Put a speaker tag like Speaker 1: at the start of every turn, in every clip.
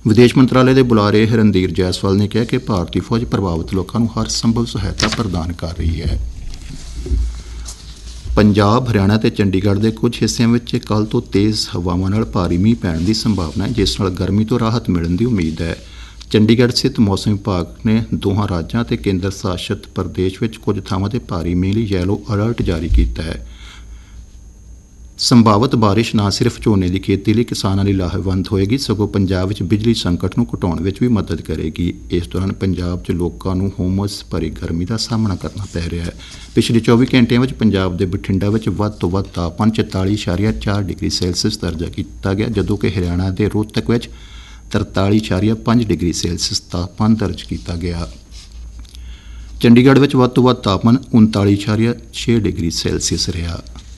Speaker 1: ਵਿਦੇਸ਼ ਮੰਤਰਾਲੇ ਦੇ ਬੁਲਾਰੇ ਰਣਧੀਰ ਜੈਸਵਾਲ ਨੇ ਕਿਹਾ ਕਿ ਭਾਰਤੀ ਫੌਜ ਪ੍ਰਭਾਵਿਤ ਲੋਕਾਂ ਨੂੰ ਹਰ ਸੰਭਵ ਸਹਾਇਤਾ ਪ੍ਰਦਾਨ ਕਰ ਰਹੀ ਹੈ। ਪੰਜਾਬ, ਹਰਿਆਣਾ ਤੇ ਚੰਡੀਗੜ੍ਹ ਦੇ ਕੁਝ ਹਿੱਸਿਆਂ ਵਿੱਚ ਕੱਲ੍ਹ ਤੋਂ ਤੇਜ਼ ਹਵਾਵਾਂ ਨਾਲ ਭਾਰੀ ਮੀਂਹ ਪੈਣ ਦੀ ਸੰਭਾਵਨਾ ਹੈ, ਜਿਸ ਨਾਲ ਗਰਮੀ ਤੋਂ ਰਾਹਤ ਮਿਲਣ ਦੀ ਉਮੀਦ ਹੈ। ਚੰਡੀਗੜ੍ਹ ਸਥਿਤ ਮੌਸਮ ਵਿਭਾਗ ਨੇ ਦੋਹਾਂ ਰਾਜਾਂ ਅਤੇ ਕੇਂਦਰ ਸ਼ਾਸਤ ਪ੍ਰਦੇਸ਼ ਵਿੱਚ ਕੁਝ ਥਾਵਾਂ 'ਤੇ ਭਾਰੀ ਮੀਂਹ ਲਈ ਯੈਲੋ ਅਲਰਟ ਜਾਰੀ ਕੀਤਾ ਹੈ। ਸੰਭਾਵਤ ਬਾਰਿਸ਼ ਨਾ ਸਿਰਫ ਝੋਨੇ ਦੀ ਖੇਤੀ ਲਈ ਕਿਸਾਨਾਂ ਲਈ ਲਾਹੇਵੰਦ ਹੋਏਗੀ, ਸਗੋਂ ਪੰਜਾਬ ਵਿੱਚ ਬਿਜਲੀ ਸੰਕਟ ਨੂੰ ਘਟਾਉਣ ਵਿੱਚ ਵੀ ਮਦਦ ਕਰੇਗੀ। ਇਸ ਦੌਰਾਨ ਪੰਜਾਬ 'ਚ ਲੋਕਾਂ ਨੂੰ ਹੁਮਸ ਭਰੀ ਗਰਮੀ ਦਾ ਸਾਹਮਣਾ ਕਰਨਾ ਪੈ ਰਿਹਾ ਹੈ। ਪਿਛਲੇ 24 ਘੰਟਿਆਂ ਵਿੱਚ ਪੰਜਾਬ ਦੇ ਬਠਿੰਡਾ ਵਿੱਚ ਵੱਧ ਤੋਂ ਵੱਧ ਤਾਪਮਾਨ 44.4 ਡਿਗਰੀ ਸੈਲਸੀਅਸ ਦਰਜ ਕੀਤਾ ਗਿਆ, ਜਦੋਂ ਕਿ ਹਰਿਆਣਾ ਦੇ ਰੋਹਤਕ ਵਿੱਚ 43.5 ਡਿਗਰੀ ਸੈਲਸੀਅਸ ਤਾਪਮਾਨ ਦਰਜ ਕੀਤਾ ਗਿਆ। ਚੰਡੀਗੜ੍ਹ ਵਿੱਚ ਵੱਧ ਤੋਂ ਵੱਧ ਤਾਪਮਾਨ 39.6 ਡਿਗਰੀ ਸੈਲਸੀਅਸ ਰਿਹਾ।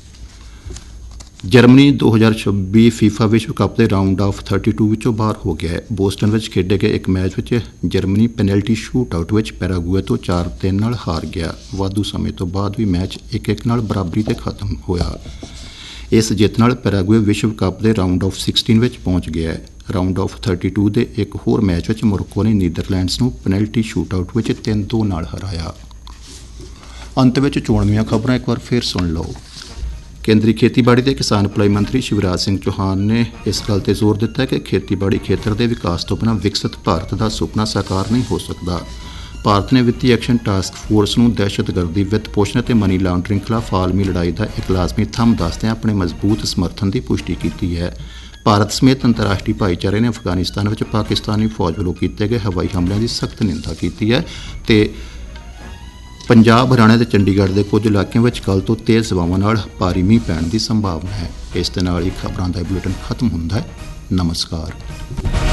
Speaker 1: ਜਰਮਨੀ 2026 ਫੀਫਾ ਵਿਸ਼ਵ ਕੱਪ ਦੇ ਰਾਊਂਡ ਆਫ 32 ਵਿੱਚੋਂ ਬਾਹਰ ਹੋ ਗਿਆ ਹੈ। ਬੋਸਟਨ ਵਿੱਚ ਖੇਡੇ ਗਏ ਇੱਕ ਮੈਚ ਵਿੱਚ ਜਰਮਨੀ ਪੈਨਲਟੀ ਸ਼ੂਟ ਆਊਟ ਵਿੱਚ ਪੈਰਾਗੁਏ ਤੋਂ 4-3 ਨਾਲ ਹਾਰ ਗਿਆ। ਵਾਧੂ ਸਮੇਂ ਤੋਂ ਬਾਅਦ ਵੀ ਮੈਚ 1-1 ਨਾਲ ਬਰਾਬਰੀ 'ਤੇ ਖਤਮ ਹੋਇਆ। ਇਸ ਜਿੱਤ ਨਾਲ ਪੈਰਾਗੁਏ ਵਿਸ਼ਵ ਕੱਪ ਦੇ ਰਾਊਂਡ ਆਫ 16 ਵਿੱਚ ਪਹੁੰਚ ਗਿਆ ਹੈ। ਰਾਊਂਡ ਆਫ 32 ਦੇ ਇੱਕ ਹੋਰ ਮੈਚ ਵਿੱਚ ਮੋਰੋਕੋ ਨੇ ਨੀਦਰਲੈਂਡਸ ਨੂੰ ਪੈਨਲਟੀ ਸ਼ੂਟ ਆਊਟ ਵਿੱਚ 3-2 ਨਾਲ ਹਰਾਇਆ। ਅੰਤ ਵਿੱਚ ਚੋਣਵੀਆਂ ਖਬਰਾਂ ਇੱਕ ਵਾਰ ਫਿਰ ਸੁਣ ਲਓ। ਕੇਂਦਰੀ ਖੇਤੀਬਾੜੀ ਤੇ ਕਿਸਾਨ ਭਲਾਈ ਮੰਤਰੀ ਸ਼ਿਵਰਾਜ ਸਿੰਘ ਚੌਹਾਨ ਨੇ ਇਸ ਗੱਲ 'ਤੇ ਜ਼ੋਰ ਦਿੱਤਾ ਹੈ ਕਿ ਖੇਤੀਬਾੜੀ ਖੇਤਰ ਦੇ ਵਿਕਾਸ ਤੋਂ ਬਿਨਾਂ ਵਿਕਸਿਤ ਭਾਰਤ ਦਾ ਸੁਪਨਾ ਸਾਕਾਰ ਨਹੀਂ ਹੋ ਸਕਦਾ। ਭਾਰਤ ਨੇ ਵਿੱਤੀ ਐਕਸ਼ਨ ਟਾਸਕ ਫੋਰਸ ਨੂੰ ਦਹਿਸ਼ਤਗਰਦੀ, ਵਿੱਤ ਪੋਸ਼ਣ ਅਤੇ ਮਨੀ ਲਾਂਡਰਿੰਗ ਖਿਲਾਫ ਆਲਮੀ ਲੜਾਈ ਦਾ ਇੱਕ ਲਾਜ਼ਮੀ ਥੰਮ ਦੱਸਦਿਆਂ ਆਪਣੇ ਮਜ਼ਬੂਤ ਸਮਰਥਨ ਦੀ ਪੁਸ਼ਟੀ ਕੀਤੀ ਹੈ। ਭਾਰਤ ਸਮੇਤ ਅੰਤਰਰਾਸ਼ਟਰੀ ਭਾਈਚਾਰੇ ਨੇ ਅਫਗਾਨਿਸਤਾਨ ਵਿੱਚ ਪਾਕਿਸਤਾਨੀ ਫੌਜ ਵੱਲੋਂ ਕੀਤੇ ਗਏ ਹਵਾਈ ਹਮਲਿਆਂ ਦੀ ਸਖਤ ਨਿੰਦਾ ਕੀਤੀ ਹੈ ਤੇ ਪੰਜਾਬ, ਹਰਿਆਣਾ ਅਤੇ ਚੰਡੀਗੜ੍ਹ ਦੇ ਕੁਝ ਇਲਾਕਿਆਂ ਵਿੱਚ ਕੱਲ੍ਹ ਤੋਂ ਤੇਜ਼ ਹਵਾਵਾਂ ਨਾਲ ਭਾਰੀ ਮੀਂਹ ਪੈਣ ਦੀ ਸੰਭਾਵਨਾ ਹੈ। ਇਸ ਦੇ ਨਾਲ ਹੀ ਖਬਰਾਂ ਦਾ ਬੁਲੇਟਿਨ ਖਤਮ ਹੁੰਦਾ ਹੈ। ਨਮਸਕਾਰ।